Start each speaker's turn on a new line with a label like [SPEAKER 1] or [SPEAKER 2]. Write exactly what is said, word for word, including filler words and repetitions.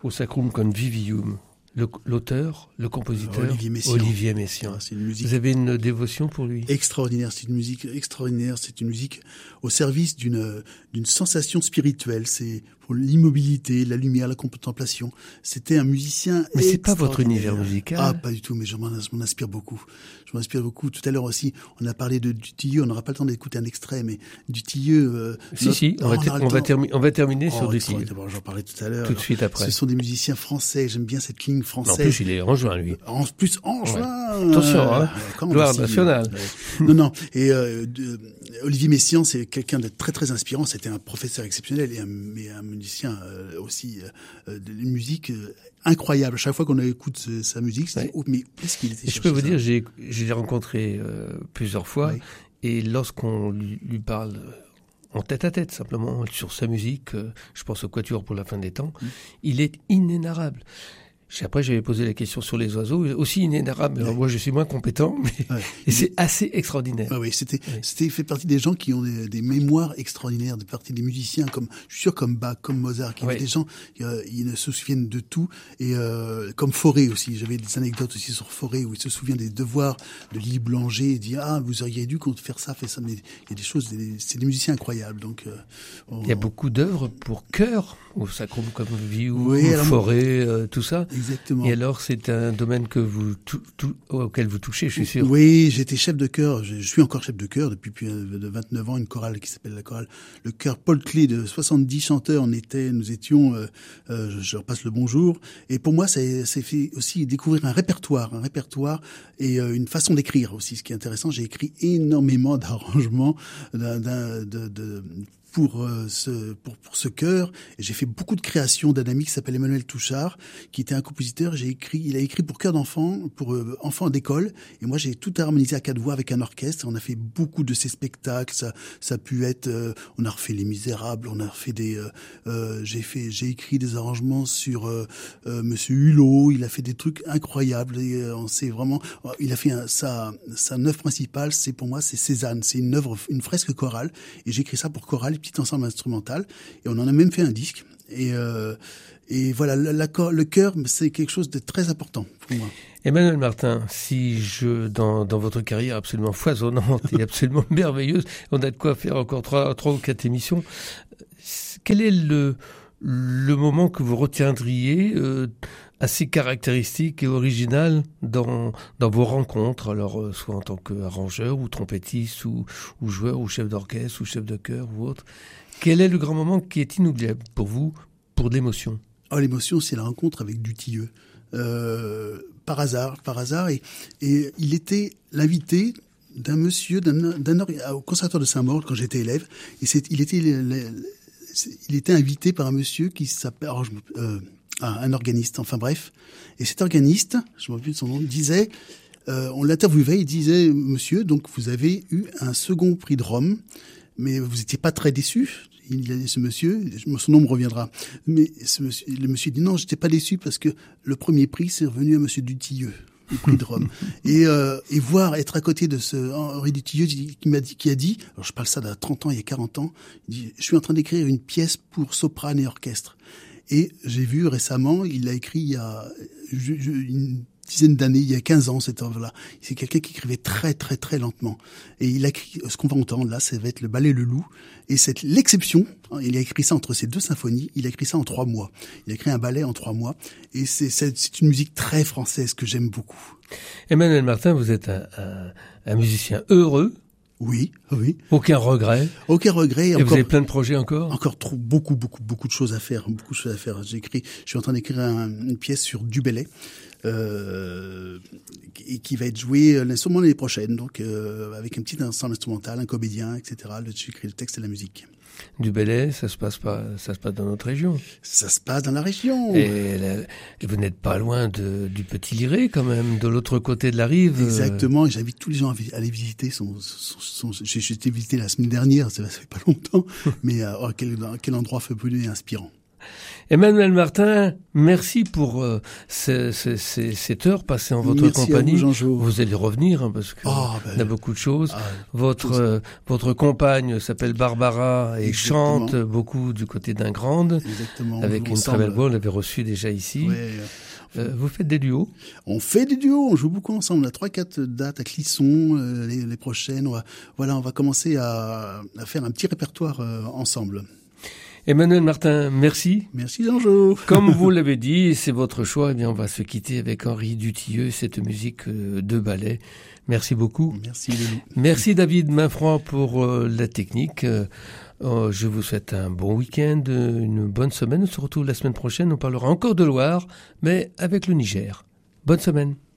[SPEAKER 1] au Sacrum Convivium. Le, l'auteur, le compositeur,
[SPEAKER 2] Olivier Messiaen.
[SPEAKER 1] Olivier Messiaen.
[SPEAKER 2] Ah, c'est une musique
[SPEAKER 1] Vous avez une dévotion pour lui?
[SPEAKER 2] Extraordinaire, c'est une musique extraordinaire, c'est une musique au service d'une d'une sensation spirituelle, c'est pour l'immobilité, la lumière, la contemplation. C'était un musicien
[SPEAKER 1] Mais c'est pas votre univers musical.
[SPEAKER 2] Ah, pas du tout, mais je m'en, je m'en inspire beaucoup. Je m'en inspire beaucoup. Tout à l'heure aussi, on a parlé de Dutilleux, on n'aura pas le temps d'écouter un extrait, mais Dutilleux... Euh,
[SPEAKER 1] si,
[SPEAKER 2] notre...
[SPEAKER 1] si, on, va, ter- on, va, termi- on va terminer
[SPEAKER 2] oh,
[SPEAKER 1] sur Dutilleux.
[SPEAKER 2] J'en parlais tout à l'heure.
[SPEAKER 1] Tout de suite après.
[SPEAKER 2] Ce sont des musiciens français, j'aime bien cette ligne française.
[SPEAKER 1] En plus, il est angevin, lui.
[SPEAKER 2] En plus, angevin
[SPEAKER 1] ouais. Attention, hein,
[SPEAKER 2] euh,
[SPEAKER 1] gloire nationale.
[SPEAKER 2] Euh, non, non, et euh, de, Olivier Messiaen, c'est quelqu'un de très très inspirant, c'était un professeur exceptionnel et un, mais un musicien euh, aussi, euh, de musique euh, incroyable. Chaque fois qu'on écoute euh, sa musique, c'est ouais. oh, mais qu'est-ce qu'il était.
[SPEAKER 1] Je peux vous ça dire, j'ai, je l'ai rencontré euh, plusieurs fois, oui. Et lorsqu'on lui, lui parle en tête à tête simplement sur sa musique, euh, je pense au Quatuor pour la fin des temps, mmh. Il est inénarrable. Après, j'avais posé la question sur les oiseaux, aussi inénarrable. Alors, ouais. Moi, je suis moins compétent, mais ouais. Et c'est assez extraordinaire.
[SPEAKER 2] Ouais, oui, c'était, ouais. c'était fait partie des gens qui ont des, des mémoires extraordinaires, de partie des musiciens comme, je suis sûr, comme Bach, comme Mozart, qui ouais. des gens, euh, ils se souviennent de tout, et euh, comme Fauré aussi. J'avais des anecdotes aussi sur Fauré où il se souvient des devoirs de Lily Blanger, et dit ah vous auriez dû faire ça, faire ça. Mais il y a des choses, des, c'est des musiciens incroyables. Donc, euh, on...
[SPEAKER 1] il y a beaucoup d'œuvres pour chœur, au Sacrum Convivium, oui, ou Fauré, euh, tout ça.
[SPEAKER 2] Exactement.
[SPEAKER 1] Et alors, c'est un domaine que vous tou- tou- auquel vous touchez, je suis sûr.
[SPEAKER 2] Oui, j'étais chef de chœur. Je suis encore chef de chœur depuis plus de vingt-neuf ans. Une chorale qui s'appelle la chorale le chœur Paul Clé de soixante-dix chanteurs. On était, nous étions. Euh, euh, je leur passe le bonjour. Et pour moi, ça c'est fait aussi découvrir un répertoire, un répertoire et euh, une façon d'écrire aussi. Ce qui est intéressant, j'ai écrit énormément d'arrangements d'un, d'un, de, de pour euh, ce pour pour ce chœur, et j'ai fait beaucoup de créations d'un ami qui s'appelle Emmanuel Touchard, qui était un compositeur. J'ai écrit, il a écrit pour chœur d'enfants, pour euh, enfants d'école, et moi j'ai tout harmonisé à quatre voix avec un orchestre. On a fait beaucoup de ces spectacles. Ça ça a pu être, euh, on a refait Les Misérables, on a refait des, euh, euh, j'ai fait, j'ai écrit des arrangements sur euh, euh, Monsieur Hulot. Il a fait des trucs incroyables. Et, euh, on sait vraiment, il a fait un, sa sa œuvre principale, c'est pour moi c'est Cézanne, c'est une œuvre, une fresque chorale, et j'ai écrit ça pour chorale. Petit ensemble instrumental, et on en a même fait un disque, et euh, et voilà, la, la, le chœur, c'est quelque chose de très important pour moi.
[SPEAKER 1] Emmanuel Martin, si je dans dans votre carrière absolument foisonnante et absolument merveilleuse, on a de quoi faire encore trois trois ou quatre émissions. Quel est le le moment que vous retiendriez euh, assez caractéristique et original dans dans vos rencontres, alors euh, soit en tant qu'arrangeur ou trompettiste ou ou joueur ou chef d'orchestre ou chef de chœur ou autre. Quel est le grand moment qui est inoubliable pour vous, pour l'émotion?
[SPEAKER 2] Oh, l'émotion, c'est la rencontre avec Dutilleux. Euh, par hasard, par hasard, et et il était l'invité d'un monsieur d'un d'un au conservatoire de Saint-Maur quand j'étais élève, et c'est il était le, le, il était invité par un monsieur qui s'appelle euh, un organiste, enfin bref. Et cet organiste, je me rappelle de son nom, disait, euh, on l'interviewait, il disait, monsieur, donc vous avez eu un second prix de Rome, mais vous n'étiez pas très déçu. Il a dit, ce monsieur, son nom me reviendra, mais ce monsieur, le monsieur dit non, j'étais pas déçu parce que le premier prix c'est revenu à monsieur Dutilleux, le prix de Rome. et, euh, et voir, être à côté de ce Henri Dutilleux qui m'a dit, qui a dit, alors je parle ça d'à trente ans, il y a quarante ans, il dit, je suis en train d'écrire une pièce pour soprane et orchestre. Et j'ai vu récemment, il l'a écrit il y a je, je, une dizaine d'années, il y a quinze ans, cette œuvre-là. C'est quelqu'un qui écrivait très, très, très lentement. Et il a écrit, ce qu'on va entendre là, ça va être le ballet Le Loup. Et c'est l'exception. Il a écrit ça entre ces deux symphonies. Il a écrit ça en trois mois. Il a écrit un ballet en trois mois. Et c'est, c'est, c'est une musique très française que j'aime beaucoup.
[SPEAKER 1] Emmanuel Martin, vous êtes un, un, un musicien heureux.
[SPEAKER 2] Oui, oui.
[SPEAKER 1] Aucun regret.
[SPEAKER 2] Aucun regret.
[SPEAKER 1] Et
[SPEAKER 2] encore,
[SPEAKER 1] vous avez plein de projets encore?
[SPEAKER 2] Encore trop, beaucoup, beaucoup, beaucoup de choses à faire. Beaucoup de choses à faire. J'ai écrit, je suis en train d'écrire un, une pièce sur Du Bellay, euh, et qui va être jouée sûrement l'année prochaine. Donc, euh, avec un petit ensemble instrumental, un comédien, et cetera. J'ai écrit le texte et la musique.
[SPEAKER 1] Du Bellay, ça se passe pas, ça se passe dans notre région.
[SPEAKER 2] Ça se passe dans la région.
[SPEAKER 1] Et, la, et vous n'êtes pas loin de, du Petit Liré, quand même, de l'autre côté de la rive.
[SPEAKER 2] Exactement. Et j'invite tous les gens à aller visiter son, son, son, son j'ai, j'ai été visiter la semaine dernière, ça fait pas longtemps, mais euh, oh, quel, quel endroit fabuleux et inspirant.
[SPEAKER 1] Emmanuel Martin, merci pour euh, ce, ce, ce, cette heure passée en votre
[SPEAKER 2] merci
[SPEAKER 1] compagnie.
[SPEAKER 2] À vous, Jean-Jo.
[SPEAKER 1] Vous allez revenir hein, parce que
[SPEAKER 2] oh, ben,
[SPEAKER 1] on a beaucoup de choses.
[SPEAKER 2] Ah,
[SPEAKER 1] votre euh, votre compagne s'appelle Barbara et
[SPEAKER 2] Exactement.
[SPEAKER 1] chante beaucoup du côté d'Ingrande.
[SPEAKER 2] Exactement.
[SPEAKER 1] Avec une très belle voix, on l'avait reçue déjà ici.
[SPEAKER 2] Ouais.
[SPEAKER 1] Euh, vous faites des duos?
[SPEAKER 2] On fait des duos, on joue beaucoup ensemble. On a trois, quatre dates à Clisson, euh, les, les prochaines. On va, voilà, on va commencer à, à faire un petit répertoire euh, ensemble.
[SPEAKER 1] Emmanuel Martin, merci.
[SPEAKER 2] Merci Jean-Jo.
[SPEAKER 1] Comme vous l'avez dit, c'est votre choix. Eh bien, on va se quitter avec Henri Dutilleux, cette musique de ballet. Merci beaucoup.
[SPEAKER 2] Merci Lelou.
[SPEAKER 1] Merci David Mainfranc pour euh, la technique. Euh, euh, je vous souhaite un bon week-end, une bonne semaine. On se retrouve la semaine prochaine. On parlera encore de Loire, mais avec le Niger. Bonne semaine.